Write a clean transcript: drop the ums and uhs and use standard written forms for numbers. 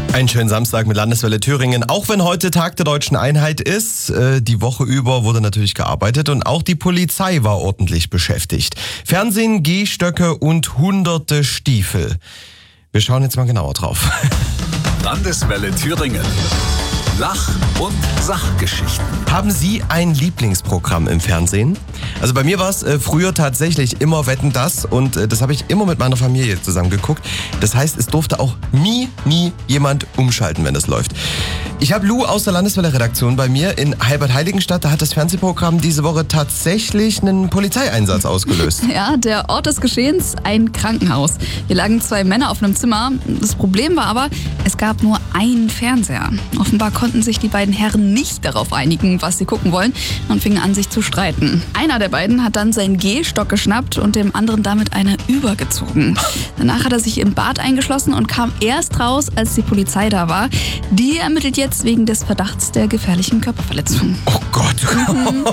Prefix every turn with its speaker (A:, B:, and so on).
A: Einen schönen Samstag mit Landeswelle Thüringen. Auch wenn heute Tag der Deutschen Einheit ist, die Woche über wurde natürlich gearbeitet und auch die Polizei war ordentlich beschäftigt. Fernsehen, Gehstöcke und hunderte Stiefel. Wir schauen jetzt mal genauer drauf.
B: Landeswelle Thüringen. Lach- und Sachgeschichten.
A: Haben Sie ein Lieblingsprogramm im Fernsehen? Also bei mir war es früher tatsächlich immer Wetten, dass und das habe ich immer mit meiner Familie zusammen geguckt. Das heißt, es durfte auch nie jemand umschalten, wenn es läuft. Ich habe Lou aus der Landeswelle-Redaktion bei mir in Heilbad-Heiligenstadt. Da hat das Fernsehprogramm diese Woche tatsächlich einen Polizeieinsatz ausgelöst.
C: Ja, der Ort des Geschehens, ein Krankenhaus. Hier lagen 2 Männer auf einem Zimmer. Das Problem war aber, es gab nur einen Fernseher. Offenbar konnten sich die beiden Herren nicht darauf einigen, was sie gucken wollen, und fingen an, sich zu streiten. Einer der beiden hat dann seinen Gehstock geschnappt und dem anderen damit eine übergezogen. Danach hat er sich im Bad eingeschlossen und kam erst raus, als die Polizei da war. Die ermittelt jetzt wegen des Verdachts der gefährlichen Körperverletzung.
A: Oh Gott.